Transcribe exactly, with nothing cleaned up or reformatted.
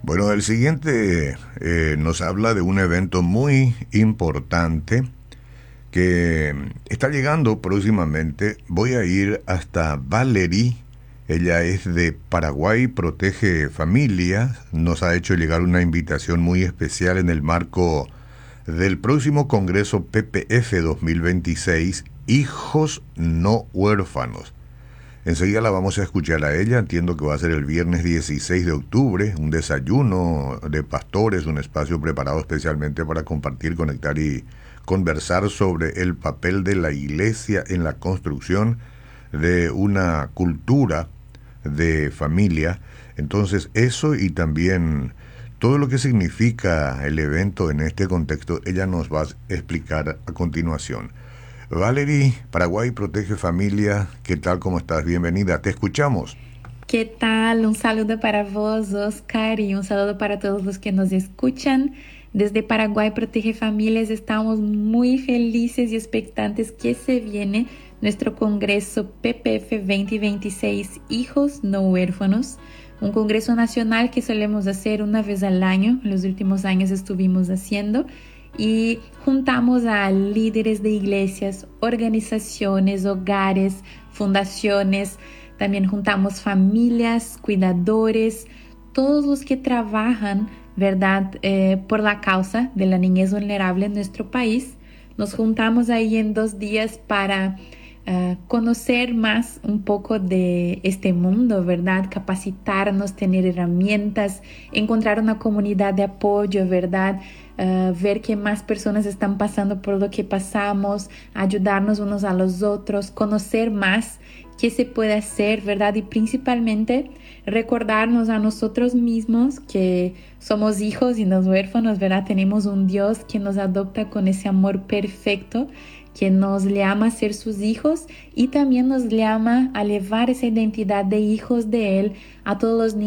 Bueno, el siguiente eh, nos habla de un evento muy importante que está llegando próximamente. Voy a ir hasta Valerie. Ella es de Paraguay, protege familias. Nos ha hecho llegar una invitación muy especial en el marco del próximo Congreso P P F dos mil veintiséis, Hijos No Huérfanos. Enseguida la vamos a escuchar a ella. Entiendo que va a ser el viernes dieciséis de octubre, un desayuno de pastores, un espacio preparado especialmente para compartir, conectar y conversar sobre el papel de la iglesia en la construcción de una cultura de familia. Entonces eso y también todo lo que significa el evento en este contexto, ella nos va a explicar a continuación. Valerie, Paraguay Protege Familia, ¿qué tal? ¿Cómo estás? Bienvenida, te escuchamos. ¿Qué tal? Un saludo para vos, Oscar, y un saludo para todos los que nos escuchan. Desde Paraguay Protege Familias estamos muy felices y expectantes que se viene nuestro Congreso P P F veinte veintiséis Hijos No Huérfanos, un congreso nacional que solemos hacer una vez al año. En los últimos años estuvimos haciendo y juntamos a líderes de iglesias, organizaciones, hogares, fundaciones. También juntamos familias, cuidadores, todos los que trabajan, ¿verdad?, eh, por la causa de la niñez vulnerable en nuestro país. Nos juntamos ahí en dos días para uh, conocer más un poco de este mundo, ¿verdad? Capacitarnos, tener herramientas, encontrar una comunidad de apoyo, ¿verdad? Uh, ver que más personas están pasando por lo que pasamos, ayudarnos unos a los otros, conocer más qué se puede hacer, ¿verdad? Y principalmente recordarnos a nosotros mismos que somos hijos y no huérfanos, ¿verdad? Tenemos un Dios que nos adopta con ese amor perfecto, que nos llama a ser sus hijos y también nos llama a llevar esa identidad de hijos de Él a todos los niños